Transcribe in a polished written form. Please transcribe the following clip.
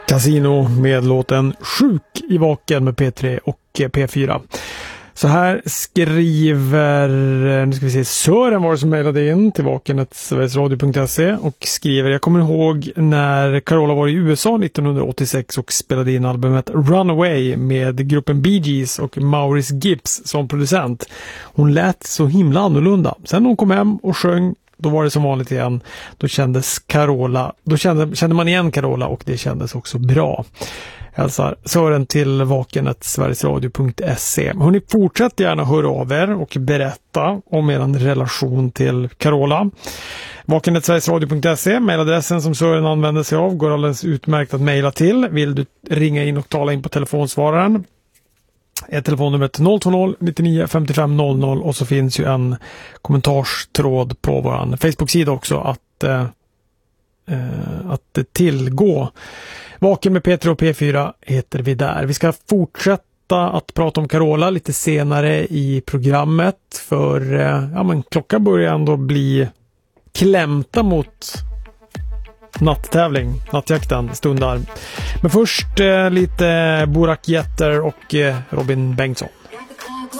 Casino med låten Sjuk i vaken med P3 och P4. Så här skriver, nu ska vi se, Sören var det som mejlade in till vaken@sverigesradio.se och skriver: jag kommer ihåg när Carola var i USA 1986 och spelade in albumet Runaway med gruppen Bee Gees och Maurice Gibbs som producent. Hon lät så himla annorlunda. Sen hon kom hem och sjöng, då var det som vanligt igen. Då kändes Carola, kände man igen Carola och det kändes också bra. Hälsar Sören till vaken@sverigesradio.se. Hörrni, fortsätt gärna höra av er och berätta om er relation till Carola. vaken@sverigesradio.se, mejladressen som Sören använder sig av, går alldeles utmärkt att mejla till. Vill du ringa in och tala in på telefonsvararen är telefonnumret 020 99 55 00 och så finns ju en kommentarstråd på vår Facebook-sida också att tillgå. Vaken med P3 och P4 heter vi där. Vi ska fortsätta att prata om Carola lite senare i programmet för klockan börjar ändå bli klämta mot nattjakten stundar. Men först lite Burak Yetter och Robin Bengtsson.